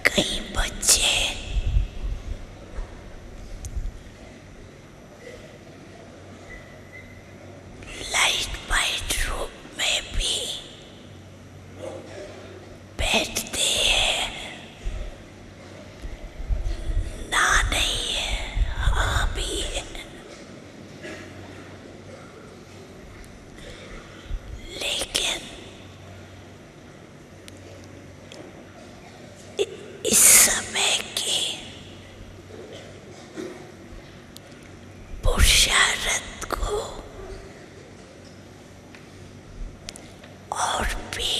कई बच्चे light white room में भी बैठते हैं, ना नहीं है, हाँ भी है। लेकिन इस समय की पुरुषारत को और भी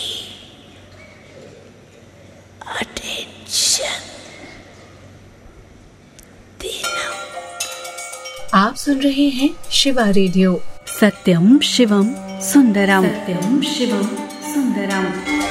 अटेंशन देना। आप सुन रहे हैं शिवा रेडियो। सत्यम शिवम सुंदरम। सत्यम शिवम सुंदरम।